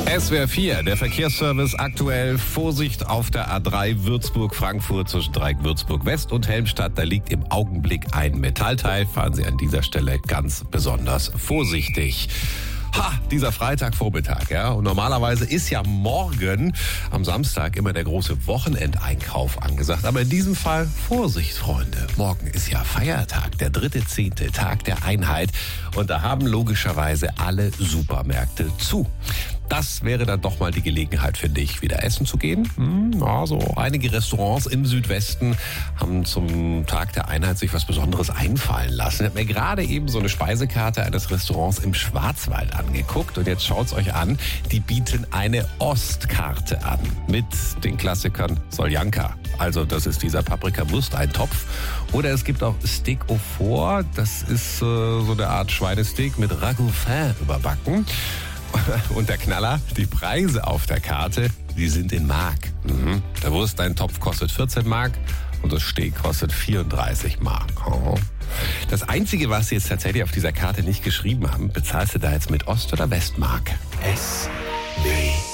SWR 4, der Verkehrsservice aktuell. Vorsicht auf der A3 Würzburg-Frankfurt zwischen Dreieck Würzburg-West und Helmstadt. Da liegt im Augenblick ein Metallteil. Fahren Sie an dieser Stelle ganz besonders vorsichtig. Dieser Freitagvormittag, ja. Und normalerweise ist ja morgen am Samstag immer der große Wochenendeinkauf angesagt. Aber in diesem Fall Vorsicht, Freunde. Morgen ist ja Feiertag, der 3.10., Tag der Einheit. Und da haben logischerweise alle Supermärkte zu. Das wäre dann doch mal die Gelegenheit für dich, wieder essen zu gehen. Also einige Restaurants im Südwesten haben zum Tag der Einheit sich was Besonderes einfallen lassen. Ich habe mir gerade eben so eine Speisekarte eines Restaurants im Schwarzwald angeguckt. Und jetzt schaut's euch an. Die bieten eine Ostkarte an mit den Klassikern Soljanka. Also das ist dieser Paprika-Wursteintopf. Oder es gibt auch Steak au Four. Das ist so eine Art Schweinesteak mit Ragoufin überbacken. Und der Knaller, die Preise auf der Karte, die sind in Mark. Der Wursteintopf kostet 14 Mark und das Steak kostet 34 Mark. Das Einzige, was sie jetzt tatsächlich auf dieser Karte nicht geschrieben haben, bezahlst du da jetzt mit Ost- oder Westmark? SWR